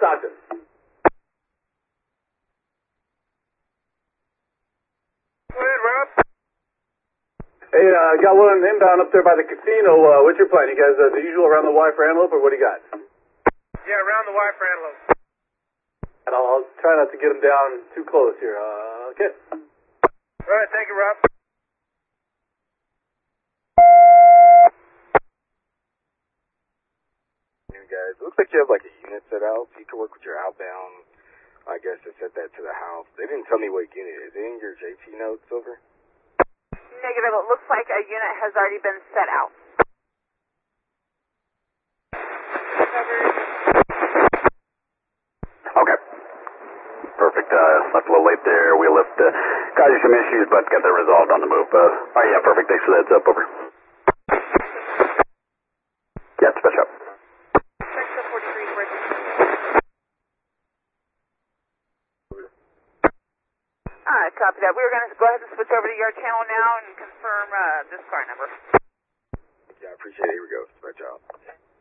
Stockton. Go ahead, Rob. Hey, got one inbound up there by the casino. What's your plan? You guys the usual around the Y for antelope, or what do you got? Yeah, around the Y for antelope. And I'll try not to get them down too close here. Okay. All right, thank you, Rob. Guys, it looks like you have like a unit set out, so you can work with your outbound, I guess, to set that to the house. They didn't tell me what unit. Is it in your JT notes over? Negative. It looks like a unit has already been set out. Okay. Perfect. Left a little late there. We left causing some issues, but got that resolved on the move. Oh, yeah, perfect. Thanks for the heads up. Over. Yeah, special up. Alright, copy that. We're going to go ahead and switch over to your channel now and confirm this car number. Yeah, I appreciate it. Here we go. Stretch out.